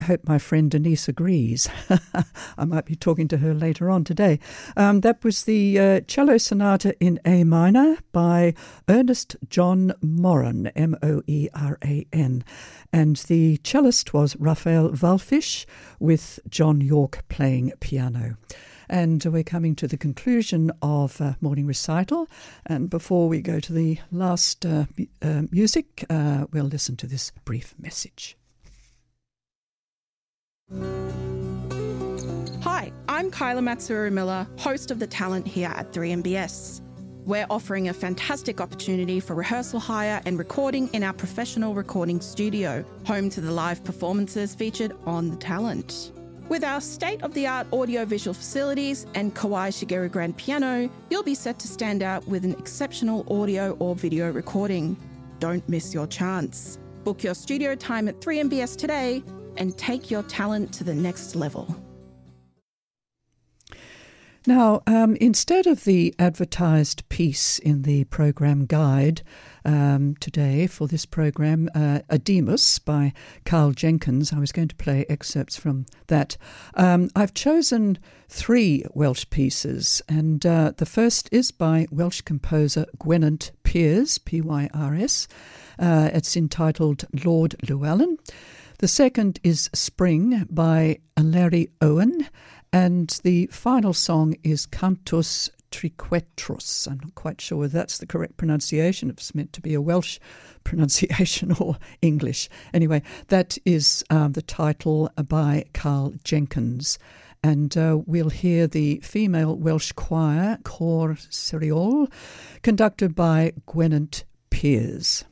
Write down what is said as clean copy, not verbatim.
I hope my friend Denise agrees. I might be talking to her later on today. That was the Cello Sonata in A minor by Ernest John Moran, Moeran. And the cellist was Raphael Wallfisch, with John York playing piano. And we're coming to the conclusion of morning recital. And before we go to the last music, we'll listen to this brief message. Hi, I'm Kyla Matsuru-Miller, host of The Talent here at 3MBS. We're offering a fantastic opportunity for rehearsal hire and recording in our professional recording studio, home to the live performances featured on The Talent. With our state-of-the-art audio-visual facilities and Kawai Shigeru grand piano, you'll be set to stand out with an exceptional audio or video recording. Don't miss your chance. Book your studio time at 3MBS today and take your talent to the next level. Now, instead of the advertised piece in the program guide today for this program, Ademus by Carl Jenkins, I was going to play excerpts from that. I've chosen 3 Welsh pieces, and the first is by Welsh composer Gwynant Pyrs, Pyrs. It's entitled Lord Llewellyn. The second is Spring by Larry Owen, and the final song is Cantus Triquetros. I'm not quite sure whether that's the correct pronunciation, if it's meant to be a Welsh pronunciation or English. Anyway, that is the title by Carl Jenkins. And we'll hear the female Welsh choir, Cor Siriol, conducted by Gwynant Pyrs.